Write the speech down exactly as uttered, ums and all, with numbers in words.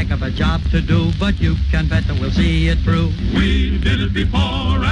heck of a job to do, but you can bet that we'll see it through. We did it before